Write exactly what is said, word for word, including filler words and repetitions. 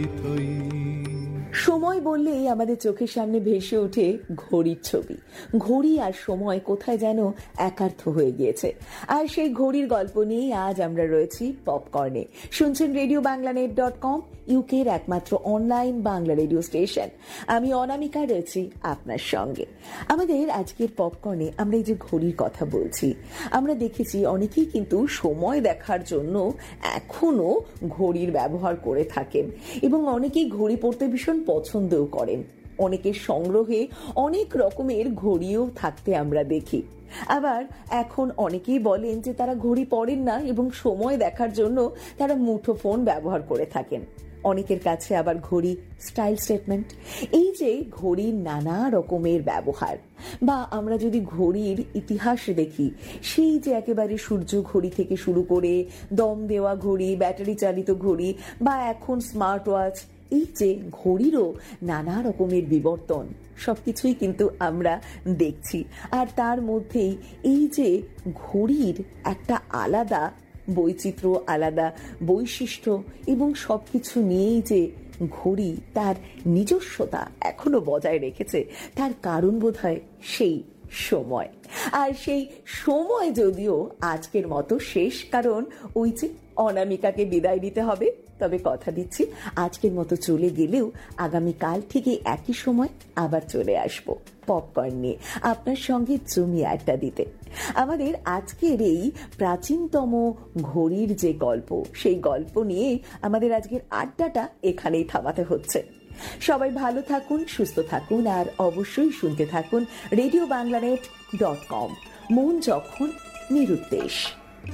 সময় বললেই আমাদের চোখের সামনে ভেসে ওঠে ঘড়ির ছবি। ঘড়ি আর সময় কোথায় যেন একার্থ হয়ে গিয়েছে। আর সেই ঘড়ির গল্প নিয়েই আজ আমরা রয়েছি পপকর্নে। শুনছেন radio Bangla net dot com, ইউকের একমাত্র অনলাইন বাংলা রেডিও স্টেশন। আমি অনামিকা রয়েছি আপনার সঙ্গে। আমাদের আজকের পপকর্নে আমরা এই যে ঘড়ির কথা বলছি, আমরা দেখেছি অনেকেই কিন্তু সময় দেখার জন্য এখনো ঘড়ির ব্যবহার করে থাকেন এবং অনেকেই ঘড়ি পড়তে ভীষণ পছন্দও করেন। অনেকের সংগ্রহে অনেক রকমের ঘড়িও থাকতে আমরা দেখি। আবার এখন অনেকেই বলেন যে তারা ঘড়ি পরেন না এবং সময় দেখার জন্য তারা মুঠোফোন ব্যবহার করে থাকেন। অনেকের কাছে আবার ঘড়ি স্টাইল স্টেটমেন্ট। এই যে ঘড়ির নানা রকমের ব্যবহার, বা আমরা যদি ঘড়ির ইতিহাস দেখি, সেই যে একেবারে সূর্য ঘড়ি থেকে শুরু করে দম দেওয়া ঘড়ি, ব্যাটারি চালিত ঘড়ি, বা এখন স্মার্ট ওয়াচ, এই যে ঘড়িরও নানা রকমের বিবর্তন, সবকিছুই কিন্তু আমরা দেখছি। আর তার মধ্যেই এই যে ঘড়ির একটা আলাদা বৈচিত্র্য, আলাদা বৈশিষ্ট্য এবং সবকিছু নিয়েই যে ঘড়ি তার নিজস্বতা এখনো বজায় রেখেছে, তার কারণ বোধহয় সেই সময়। আর সেই সময় যদিও আজকের মতো শেষ, কারণ ওই যে অনামিকাকে বিদায় দিতে হবে। তবে কথা দিচ্ছি, আজকের মতো চলে গেলেও আগামীকাল থেকে একই সময় আবার চলে আসব পপকর্ন নিয়ে আপনার সঙ্গে জমি আড্ডা দিতে। আমাদের আজকের এই প্রাচীনতম ঘড়ির যে গল্প, সেই গল্প নিয়ে আমাদের আজকের আড্ডাটা এখানেই থামাতে হচ্ছে। সবাই ভালো থাকুন, সুস্থ থাকুন, আর অবশ্যই শুনতে থাকুন radio Bangla net dot com. মন যখন নিরুদ্দেশ।